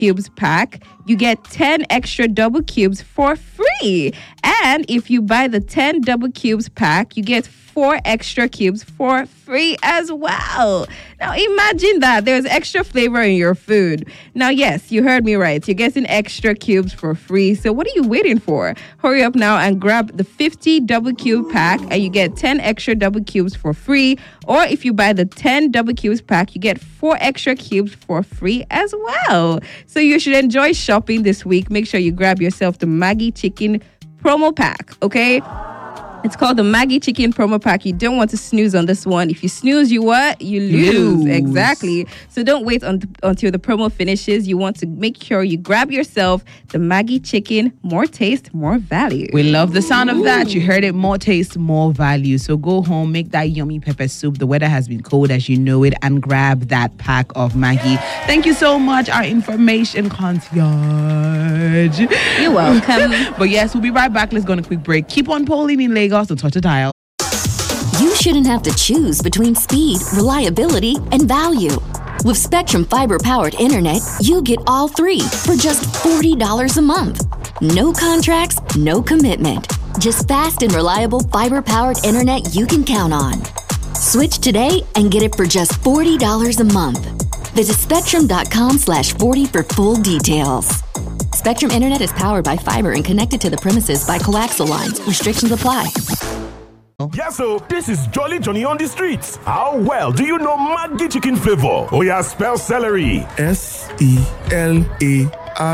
cubes pack, you get 10 extra double cubes for free. And if you buy the 10 double cubes pack, you get 4 extra cubes for free as well. Now imagine that there's extra flavor in your food. Now, yes, you heard me right. You're getting extra cubes for free. So what are you waiting for? Hurry up now and grab the 50 double cube pack and you get 10 extra double cubes for free. Or if you buy the 10 double cubes pack, you get 4 extra cubes for free as well. So you should enjoy shopping this week. Make sure you grab yourself the Maggi Chicken promo pack, okay? It's called the Maggi Chicken promo pack. You don't want to snooze on this one. If you snooze, you what? You lose. Exactly. So don't wait until the promo finishes. You want to make sure you grab yourself the Maggi Chicken. More taste, more value. We love the sound of that. You heard it. More taste, more value. So go home, make that yummy pepper soup. The weather has been cold as you know it, and grab that pack of Maggi. Thank you so much, our information concierge. You're welcome. But yes, we'll be right back. Let's go on a quick break. Keep on polling in Lagos. Don't touch the dial. You shouldn't have to choose between speed, reliability, and value. With Spectrum Fiber-powered internet, you get all three for just $40 a month. No contracts, no commitment. Just fast and reliable fiber-powered internet you can count on. Switch today and get it for just $40 a month. Visit spectrum.com/40 for full details. Spectrum Internet is powered by fiber and connected to the premises by coaxial lines. Restrictions apply. Yes, so this is Jolly Johnny on the streets. How well do you know Maggi chicken flavor? Oh yeah, spell celery. Celerie.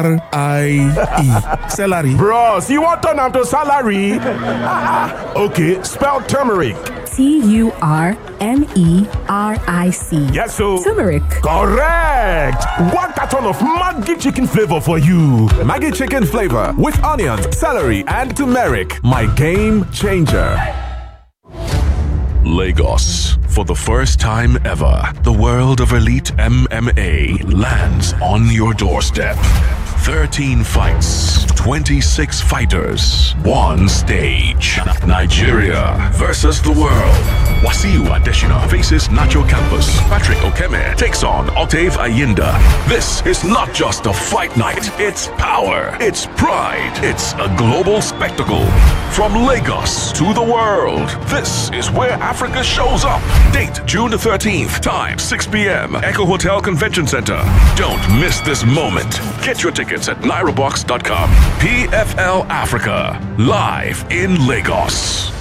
Celery. Bros, you want turn to salary? Okay, spell turmeric. Turmeric. Yes, so Turmeric. Correct. 1 carton of Maggi chicken flavor for you. Maggi chicken flavor with onions, celery, and turmeric. My game changer. Lagos. For the first time ever, the world of elite MMA lands on your doorstep. 13 fights, 26 fighters, one stage. Nigeria versus the world. Wasiu Adesina faces Nacho Campos. Patrick Okeme takes on Octave Ayinda. This is not just a fight night. It's power. It's pride. It's a global spectacle. From Lagos to the world, this is where Africa shows up. Date June the 13th. Time 6 p.m. Echo Hotel Convention Center. Don't miss this moment. Get your tickets at NairoBox.com. PFL Africa. Live in Lagos.